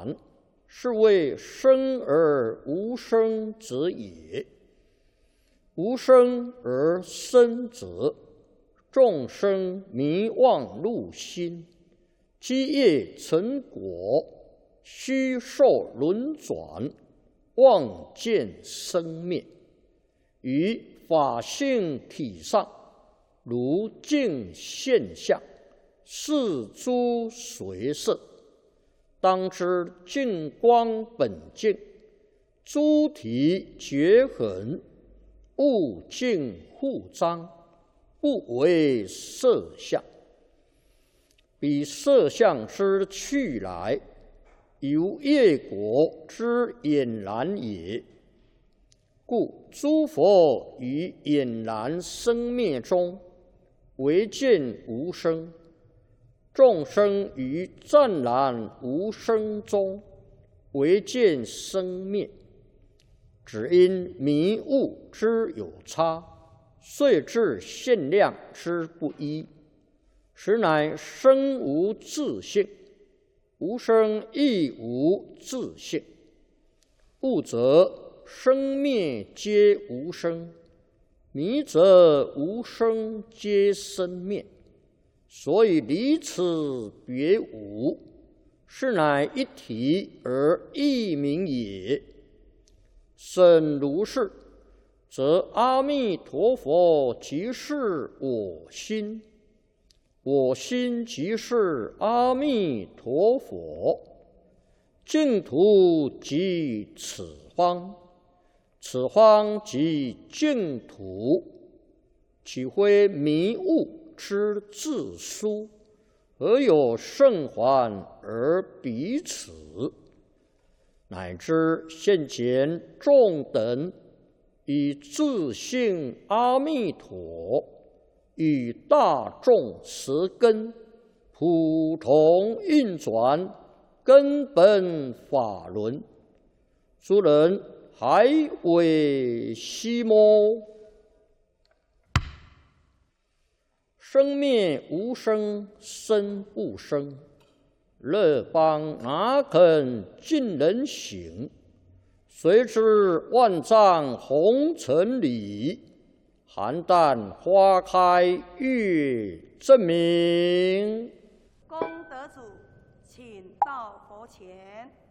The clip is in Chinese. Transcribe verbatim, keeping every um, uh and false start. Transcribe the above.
转，是谓生而无生者也。无生而生者，众生迷妄入心，积业成果，虚受轮转，妄见生灭。于法性体上，如镜现象，是诸随色。当知净光本净，诸体绝痕，物尽互彰，不为色相。彼色相之去来，由业果之俨然也。故诸佛于俨然生灭中，唯见无生；众生于湛然无生中，唯见生灭。只因迷悟之有差，遂致限量之不一，实乃生无自性，无生亦无自性。悟则生灭皆无生，迷则无生皆生灭。所以离此别无，是乃一体而异名也。甚如是，则阿弥陀佛即是我心，我心即是阿弥陀佛，净土即此方，此方即净土，岂非迷悟之自殊？何有圣还而彼此？乃至现前众等以自性阿弥陀与大众十根普同运转根本法轮，诸人还为希么？生灭无生，生不生。乐邦哪肯尽人行？谁知万丈红尘里，邯郸花开月正明。 功德主，请到佛前。